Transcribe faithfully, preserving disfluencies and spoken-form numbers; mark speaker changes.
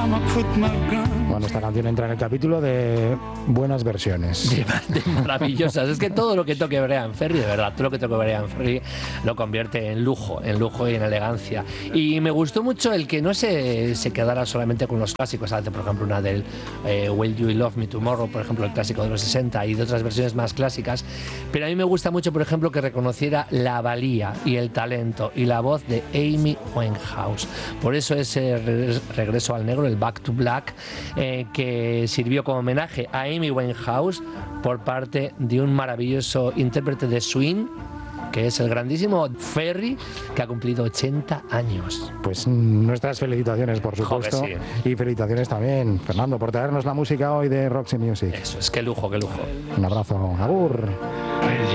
Speaker 1: Bueno, esta canción entra en el capítulo de buenas versiones.
Speaker 2: De, de maravillosas. Es que todo lo que toque Bryan Ferry, de verdad, todo lo que toque Bryan Ferry lo convierte en lujo, en lujo y en elegancia. Y me gustó mucho el que no se, se quedara solamente con los clásicos. Hace, por ejemplo, una del eh, Will You Love Me Tomorrow, por ejemplo, el clásico de los sesenta, y de otras versiones más clásicas. Pero a mí me gusta mucho, por ejemplo, que reconociera la valía y el talento y la voz de Amy Winehouse. Por eso ese regreso al negro, el Back to Black, eh, que sirvió como homenaje a Amy Winehouse por parte de un maravilloso intérprete de swing, que es el grandísimo Ferry, que ha cumplido ochenta años.
Speaker 1: Pues nuestras felicitaciones, por supuesto.
Speaker 2: Joder, sí.
Speaker 1: Y felicitaciones también, Fernando, por traernos la música hoy de Roxy Music.
Speaker 2: Eso es, qué lujo, qué lujo.
Speaker 1: Un abrazo, agur.